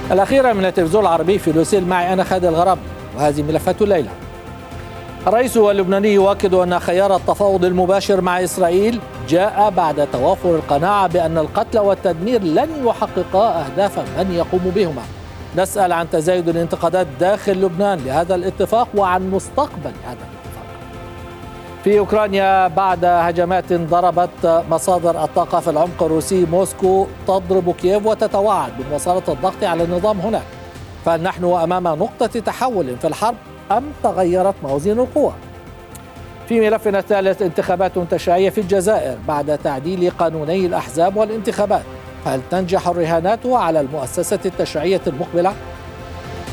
الأخيرة من التلفزيون العربي في لوسيل، معي أنا خالد الغرام، وهذه ملفات الليلة. الرئيس اللبناني يؤكد أن خيار التفاوض المباشر مع إسرائيل جاء بعد توافر القناعة بأن القتل والتدمير لن يحققا أهداف من يقوم بهما. نسأل عن تزايد الانتقادات داخل لبنان لهذا الاتفاق وعن مستقبل هذا الاتفاق. في أوكرانيا، بعد هجمات ضربت مصادر الطاقة في العمق الروسي، موسكو تضرب كييف وتتوعد بمواصلة الضغط على النظام هناك. فهل نحن أمام نقطة تحول في الحرب أم تغيرت موازين القوى؟ في ملفنا الثالث، انتخابات تشريعية في الجزائر بعد تعديل قانوني الأحزاب والانتخابات، هل تنجح الرهانات على المؤسسة التشريعية المقبلة؟